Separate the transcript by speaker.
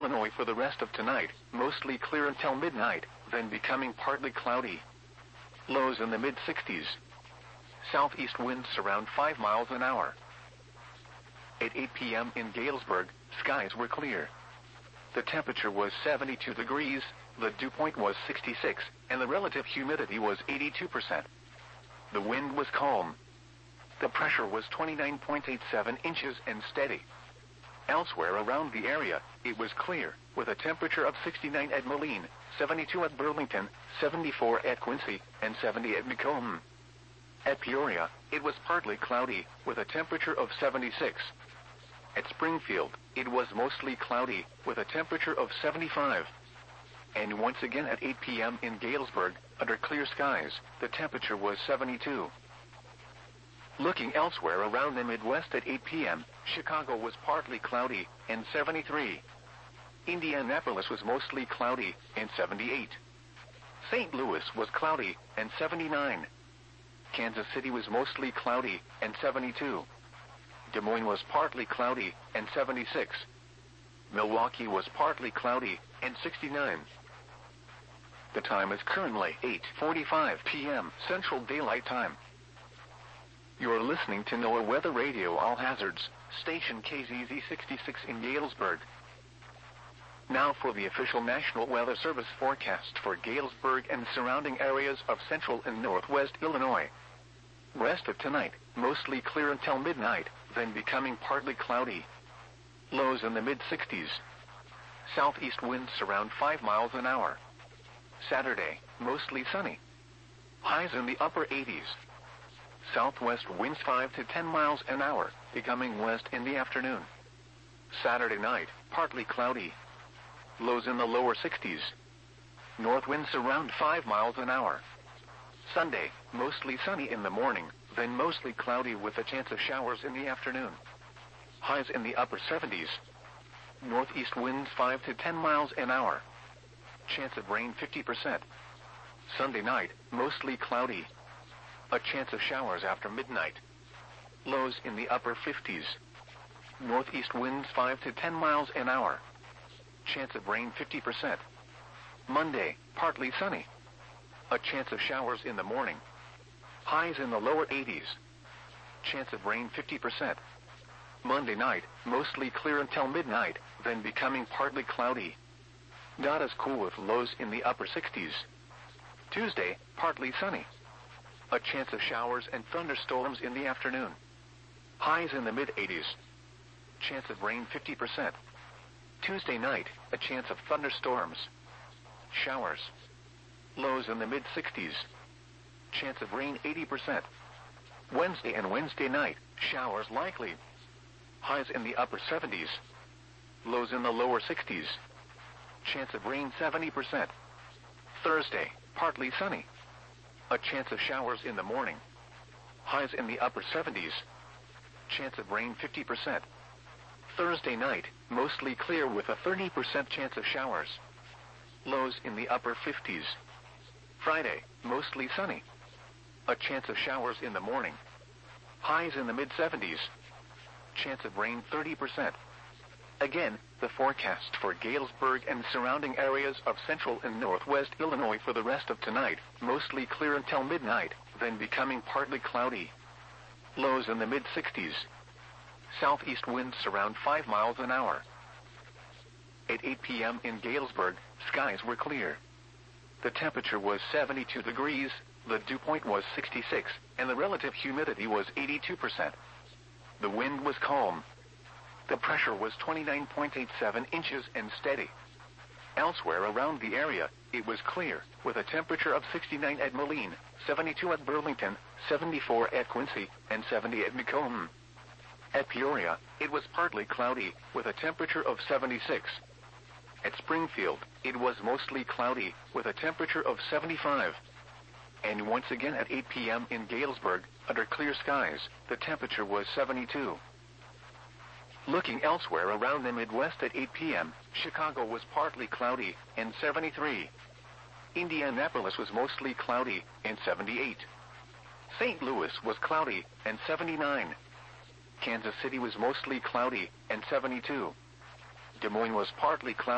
Speaker 1: Illinois for the rest of tonight, mostly clear until midnight, then becoming partly cloudy. Lows in the mid-60s. Southeast winds around 5 miles an hour. At 8 p.m. in Galesburg, skies were clear. The temperature was 72 degrees, the dew point was 66, and the relative humidity was 82%. The wind was calm. The pressure was 29.87 inches and steady. Elsewhere around the area, it was clear, with a temperature of 69 at Moline, 72 at Burlington, 74 at Quincy, and 70 at Macomb. At Peoria, it was partly cloudy, with a temperature of 76. At Springfield, it was mostly cloudy, with a temperature of 75. And once again at 8 p.m. in Galesburg, under clear skies, the temperature was 72. Looking elsewhere around the Midwest at 8 p.m., Chicago was partly cloudy, and 73. Indianapolis was mostly cloudy, and 78. St. Louis was cloudy, and 79. Kansas City was mostly cloudy, and 72. Des Moines was partly cloudy, and 76. Milwaukee was partly cloudy, and 69. The time is currently 8:45 p.m. Central Daylight Time. You're listening to NOAA Weather Radio All Hazards, station KZZ66 in Galesburg. Now for the official National Weather Service forecast for Galesburg and surrounding areas of central and northwest Illinois. Rest of tonight, mostly clear until midnight, then becoming partly cloudy. Lows in the mid-60s. Southeast winds around 5 miles an hour. Saturday, mostly sunny. Highs in the upper 80s. Southwest winds 5 to 10 miles an hour, becoming west in the afternoon. Saturday night, partly cloudy. Lows in the lower 60s. North winds around 5 miles an hour. Sunday, mostly sunny in the morning, then mostly cloudy with a chance of showers in the afternoon. Highs in the upper 70s. Northeast winds 5 to 10 miles an hour. Chance of rain 50%. Sunday night, mostly cloudy. A chance of showers after midnight. Lows in the upper 50s. Northeast winds 5 to 10 miles an hour. Chance of rain 50%. Monday, partly sunny. A chance of showers in the morning. Highs in the lower 80s. Chance of rain 50%. Monday night, mostly clear until midnight, then becoming partly cloudy. Not as cool with lows in the upper 60s. Tuesday, partly sunny. A chance of showers and thunderstorms in the afternoon. Highs in the mid-80s. Chance of rain 50%. Tuesday night, a chance of thunderstorms. Showers. Lows in the mid-60s. Chance of rain 80%. Wednesday and Wednesday night, showers likely. Highs in the upper 70s. Lows in the lower 60s. Chance of rain 70%. Thursday, partly sunny. A chance of showers in the morning. Highs in the upper 70s. Chance of rain 50%. Thursday night, mostly clear with a 30% chance of showers. Lows in the upper 50s. Friday, mostly sunny. A chance of showers in the morning. Highs in the mid-70s. Chance of rain 30%. Again, the forecast for Galesburg and surrounding areas of central and northwest Illinois for the rest of tonight, mostly clear until midnight, then becoming partly cloudy. Lows in the mid-60s. Southeast winds around 5 miles an hour. At 8 p.m. in Galesburg, skies were clear. The temperature was 72 degrees, the dew point was 66, and the relative humidity was 82%. The wind was calm. The pressure was 29.87 inches and steady. Elsewhere around the area, it was clear, with a temperature of 69 at Moline, 72 at Burlington, 74 at Quincy, and 70 at Macomb. At Peoria, it was partly cloudy, with a temperature of 76. At Springfield, it was mostly cloudy, with a temperature of 75. And once again at 8 p.m. in Galesburg, under clear skies, the temperature was 72. Looking elsewhere around the Midwest at 8 p.m., Chicago was partly cloudy, and 73. Indianapolis was mostly cloudy, and 78. St. Louis was cloudy, and 79. Kansas City was mostly cloudy, and 72. Des Moines was partly cloudy,